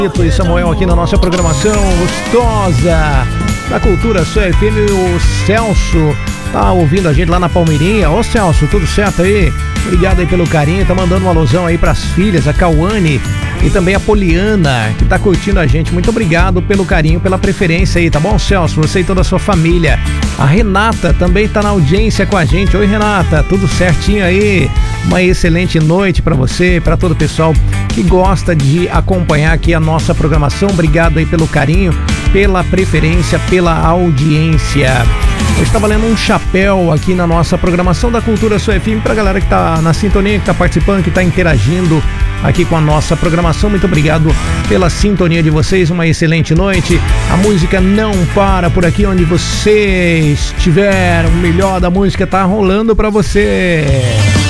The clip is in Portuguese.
E Samuel aqui na nossa programação gostosa da Cultura Sua FM. O Celso tá ouvindo a gente lá na Palmeirinha. Ô Celso, tudo certo aí? Obrigado aí pelo carinho, tá mandando uma alusão aí pras filhas, a Cauane e também a Poliana, que tá curtindo a gente. Muito obrigado pelo carinho, pela preferência aí, tá bom, Celso? Você e toda a sua família. A Renata também tá na audiência com a gente. Oi, Renata, tudo certinho aí? Uma excelente noite pra você, pra todo o pessoal que gosta de acompanhar aqui a nossa programação. Obrigado aí pelo carinho, pela preferência, pela audiência. Hoje está valendo um chapéu aqui na nossa programação da Cultura Sua FM pra galera que tá na sintonia, que tá participando, que tá interagindo aqui com a nossa programação. Muito obrigado pela sintonia de vocês, uma excelente noite. A música não para por aqui onde você estiver, o melhor da música tá rolando pra você.